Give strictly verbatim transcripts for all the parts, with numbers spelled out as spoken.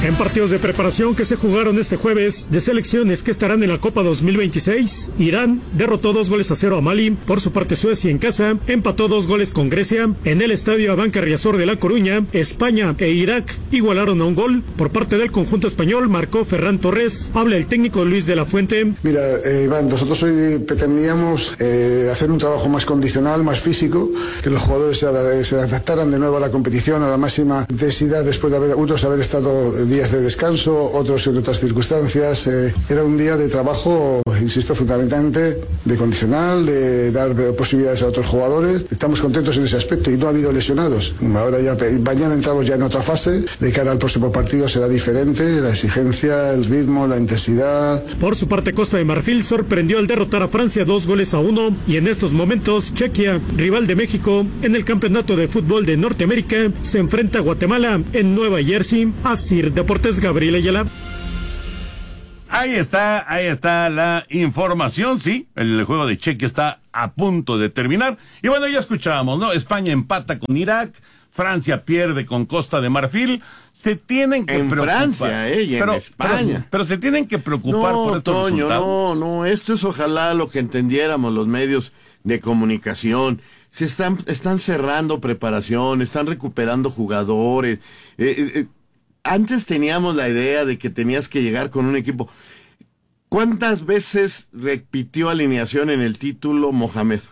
En partidos de preparación que se jugaron este jueves de selecciones que estarán en la Copa dos mil veintiséis, Irán derrotó dos goles a cero a Mali. Por su parte, Suecia en casa empató dos goles con Grecia. En el estadio Abanca Riazor de La Coruña, España e Irak igualaron a un gol. Por parte del conjunto español marcó Ferran Torres. Habla el técnico Luis de la Fuente. Mira, eh, Iván, nosotros hoy pretendíamos eh, hacer un trabajo más condicional, más físico, que los jugadores se, se adaptaran de nuevo a la competición, a la máxima intensidad, después de haber, unos haber estado días de descanso, otros en otras circunstancias. Eh, era un día de trabajo, insisto, fundamentalmente de condicional, de dar posibilidades a otros jugadores. Estamos contentos en ese aspecto y no ha habido lesionados. Ahora ya, mañana entramos ya en otra fase. De cara al próximo partido será diferente, la exigencia, el ritmo, la intensidad. Por su parte, Costa de Marfil sorprendió al derrotar a Francia dos goles a uno y en estos momentos Chequia, rival de México en el Campeonato de Fútbol de Norteamérica, se enfrenta a Guatemala en Nueva Jersey. Asir Deportes, Gabriel Ayala. Ahí está, ahí está la información, sí, el juego de Chequia está a punto de terminar. Y bueno, ya escuchábamos, ¿no? España empata con Irak, Francia pierde con Costa de Marfil. Se tienen que en preocupar. Francia, eh, y pero, en España. Pero, pero se tienen que preocupar no, por estos Toño, resultados. No, no, esto es ojalá lo que entendiéramos los medios de comunicación. Se están, están cerrando preparación, están recuperando jugadores. Eh, eh, Antes teníamos la idea de que tenías que llegar con un equipo. ¿Cuántas veces repitió alineación en el título Mohamed?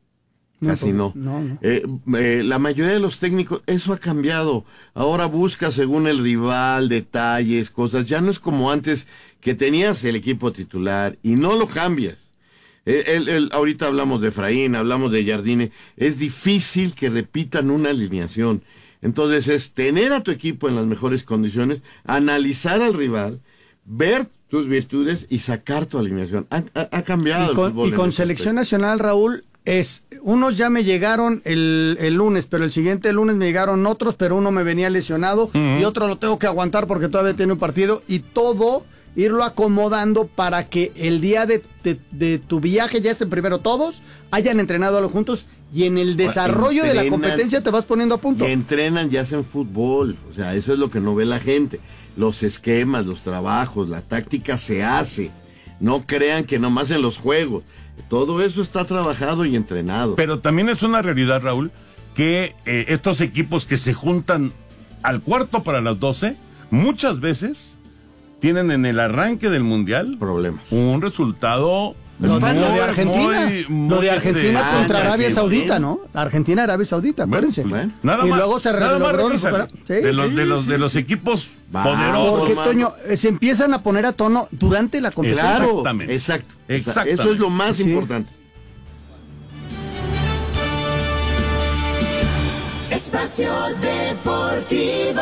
Casi no. no, no. Eh, eh, la mayoría de los técnicos, eso ha cambiado. Ahora busca según el rival, detalles, cosas. Ya no es como antes que tenías el equipo titular y no lo cambias. El, el, el, ahorita hablamos de Efraín, hablamos de Jardine. Es difícil que repitan una alineación. Entonces es tener a tu equipo en las mejores condiciones, analizar al rival, ver tus virtudes y sacar tu alineación. Ha, ha, ha cambiado y con, el fútbol. Y con selección aspecto. Nacional, Raúl, es unos ya me llegaron el, el lunes, pero el siguiente lunes me llegaron otros, pero uno me venía lesionado uh-huh. y otro lo tengo que aguantar porque todavía tiene un partido y todo irlo acomodando para que el día de, de, de tu viaje ya estén primero todos, hayan entrenado a los juntos y en el desarrollo entrenan, de la competencia te vas poniendo a punto. Y entrenan y hacen fútbol, o sea, eso es lo que no ve la gente. Los esquemas, los trabajos, la táctica se hace. No crean que nomás en los juegos. Todo eso está trabajado y entrenado. Pero también es una realidad, Raúl, que eh, estos equipos que se juntan al cuarto para las doce, muchas veces tienen en el arranque del Mundial problemas. Un resultado... Lo de, lo de Argentina, muy, muy lo de Argentina de... contra ah, Arabia sí, Saudita, sí. ¿no? Argentina, Arabia Saudita, acuérdense. Bueno, pues, nada y más, luego se nada logró más recuperar. ¿Sí? De los, de los, sí, de sí, los sí. equipos Va, poderosos. Porque, hermano. Toño, se empiezan a poner a tono durante la competición. Claro, Exactamente. exacto. Exactamente. Eso es lo más sí. importante. Espacio Deportivo.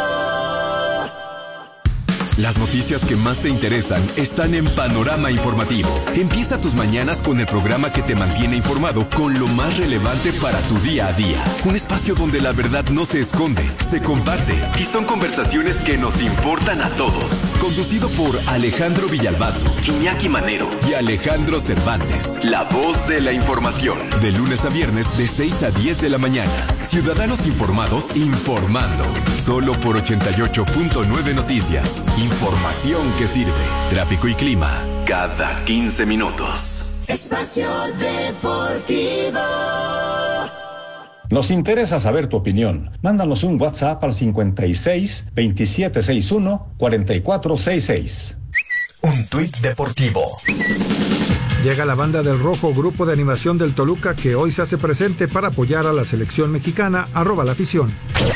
Las noticias que más te interesan están en Panorama Informativo. Empieza tus mañanas con el programa que te mantiene informado con lo más relevante para tu día a día. Un espacio donde la verdad no se esconde, se comparte y son conversaciones que nos importan a todos. Conducido por Alejandro Villalbazo, Iñaki Manero y Alejandro Cervantes. La voz de la información. De lunes a viernes de seis a diez de la mañana. Ciudadanos informados informando. Solo por ochenta y ocho punto nueve Noticias. Información que sirve. Tráfico y clima cada quince minutos. Espacio Deportivo. Nos interesa saber tu opinión. Mándanos un WhatsApp al cincuenta y seis, veintisiete sesenta y uno, cuarenta y cuatro sesenta y seis. Un tuit deportivo. Llega la banda del Rojo, grupo de animación del Toluca, que hoy se hace presente para apoyar a la selección mexicana. Arroba la afición.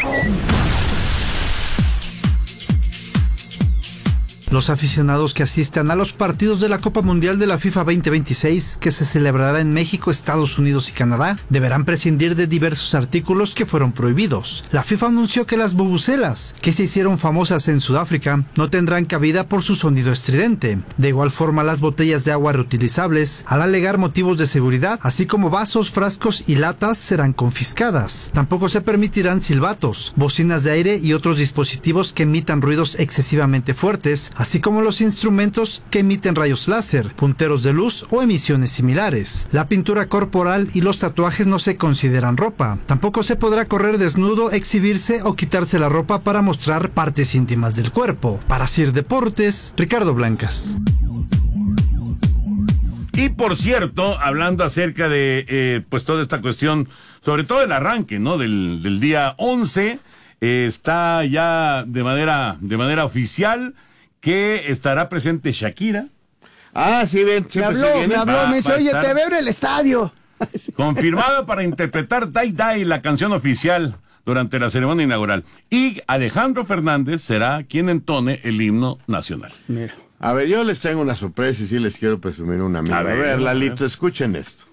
Los aficionados que asistan a los partidos de la Copa Mundial de la FIFA veinte veintiséis, que se celebrará en México, Estados Unidos y Canadá, deberán prescindir de diversos artículos que fueron prohibidos. La FIFA anunció que las bubucelas, que se hicieron famosas en Sudáfrica, no tendrán cabida por su sonido estridente. De igual forma, las botellas de agua reutilizables, al alegar motivos de seguridad, así como vasos, frascos y latas, serán confiscadas. Tampoco se permitirán silbatos, bocinas de aire y otros dispositivos que emitan ruidos excesivamente fuertes, así como los instrumentos que emiten rayos láser, punteros de luz o emisiones similares. La pintura corporal y los tatuajes no se consideran ropa. Tampoco se podrá correr desnudo, exhibirse o quitarse la ropa para mostrar partes íntimas del cuerpo. Para Sir Deportes, Ricardo Blancas. Y por cierto, hablando acerca de eh, pues toda esta cuestión, sobre todo el arranque, ¿no? Del, del día once, eh, está ya de manera, de manera oficial que estará presente Shakira. Ah, sí, ven. Me habló, me habló, me dice, oye, te veo en el estadio. Confirmada para interpretar Die Die, la canción oficial, durante la ceremonia inaugural. Y Alejandro Fernández será quien entone el himno nacional. Mira. A ver, yo les tengo una sorpresa y sí les quiero presumir una amiga. A ver, a ver Lalito, escuchen esto.